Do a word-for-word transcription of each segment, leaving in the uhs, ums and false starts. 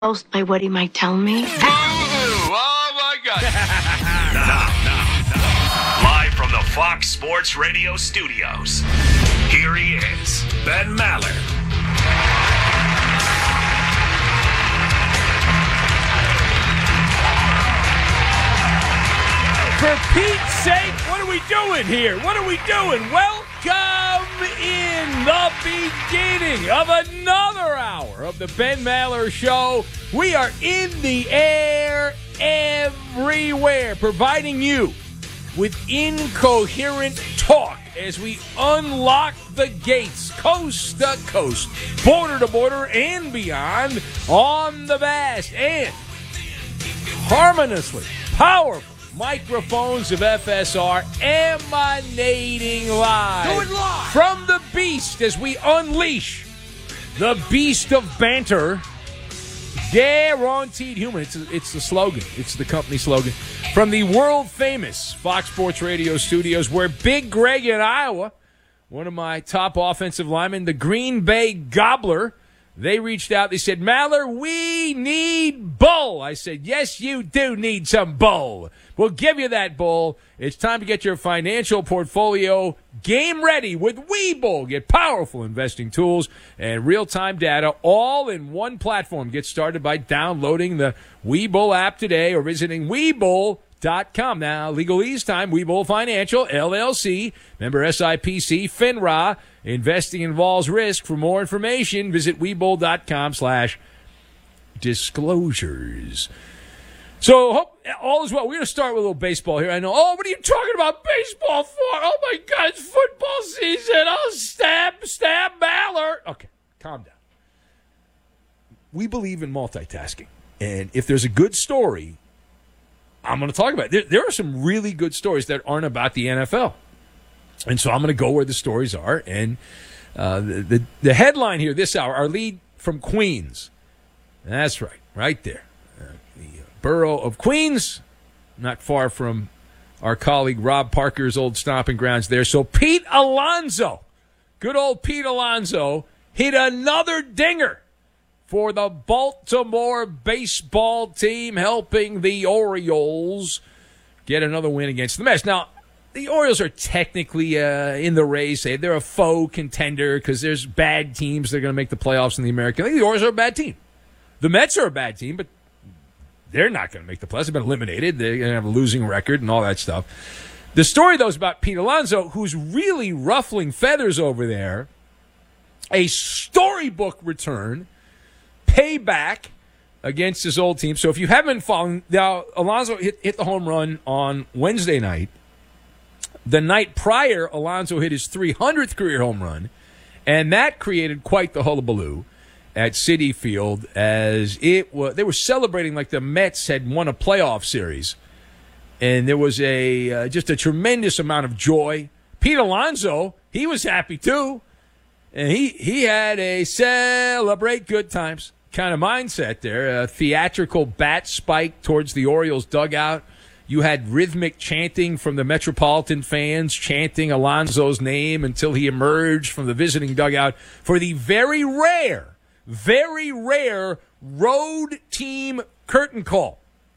by what he might tell me. Boo! Oh, my God. now, now, now. Live from the Fox Sports Radio studios, here he is, Ben Maller. For Pete's sake, what are we doing here? What are we doing? Welcome in the beginning of another hour of the Ben Maller Show. We are in the air everywhere, providing you with incoherent talk as we unlock the gates coast to coast, border to border, and beyond on the vast and harmoniously powerful microphones of F S R emanating live, Do it live from the beast as we unleash the beast of banter. Guaranteed human. It's, it's the slogan. It's the company slogan. From the world-famous Fox Sports Radio studios, where Big Greg in Iowa, one of my top offensive linemen, the Green Bay Gobbler, they reached out. They said, Maller, we need bull. I said, yes, you do need some bull. We'll give you that bull. It's time to get your financial portfolio game ready with Webull. Get powerful investing tools and real-time data all in one platform. Get started by downloading the Webull app today or visiting Webull dot com. Now, legalese time, Webull Financial, L L C, member S I P C, FINRA. Investing involves risk. For more information, visit Webull dot com slash disclosures. So, hope all is well. We're going to start with a little baseball here. I know, oh, what are you talking about baseball for? Oh, my God, it's football season. Oh, stab, stab Maller. Okay, calm down. We believe in multitasking. And if there's a good story, I'm going to talk about it. There, there are some really good stories that aren't about the N F L. And so I'm going to go where the stories are. And uh, the, the, the headline here this hour, our lead from Queens. That's right, right there. Uh, the uh, borough of Queens, not far from our colleague Rob Parker's old stomping grounds there. So Pete Alonso, good old Pete Alonso, hit another dinger for the Baltimore baseball team, helping the Orioles get another win against the Mets. Now, the Orioles are technically uh, in the race. They're a faux contender because there's bad teams that are going to make the playoffs in the American League. The Orioles are a bad team. The Mets are a bad team, but they're not going to make the playoffs. They've been eliminated. They're going to have a losing record and all that stuff. The story, though, is about Pete Alonso, who's really ruffling feathers over there. A storybook return, payback against his old team. So if you haven't been following, now Alonso hit, hit the home run on Wednesday night. The night prior, Alonso hit his three hundredth career home run, and that created quite the hullabaloo at Citi Field as it was. They were celebrating like the Mets had won a playoff series, and there was a uh, just a tremendous amount of joy. Pete Alonso, he was happy too, and he he had a celebrate good times kind of mindset there. A theatrical bat spike towards the Orioles dugout. You had rhythmic chanting from the Metropolitan fans, chanting Alonso's name until he emerged from the visiting dugout for the very rare, very rare road team curtain call,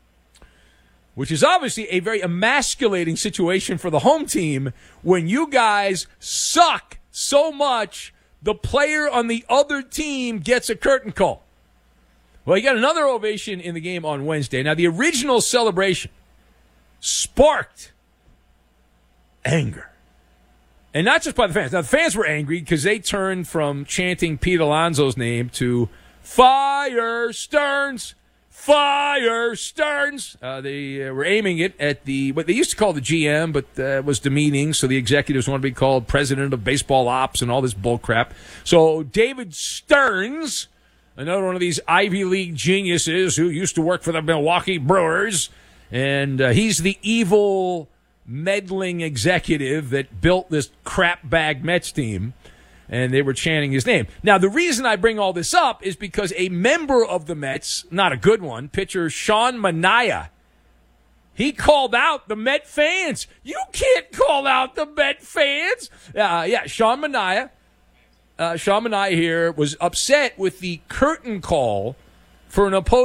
which is obviously a very emasculating situation for the home team when you guys suck so much the player on the other team gets a curtain call. Well, you got another ovation in the game on Wednesday. Now, the original celebration sparked anger. And not just by the fans. Now, the fans were angry because they turned from chanting Pete Alonso's name to Fire Stearns, Fire Stearns. Uh, they uh, were aiming it at the, what they used to call the G M, but uh, was demeaning, so the executives want to be called president of baseball ops and all this bull crap. So David Stearns, another one of these Ivy League geniuses who used to work for the Milwaukee Brewers, and uh, he's the evil, meddling executive that built this crap bag Mets team, and they were chanting his name. Now, the reason I bring all this up is because a member of the Mets, not a good one, pitcher Sean Manaea, he called out the Met fans. You can't call out the Met fans. Uh, yeah, Sean Manaea, uh, Sean Manaea here was upset with the curtain call for an opposing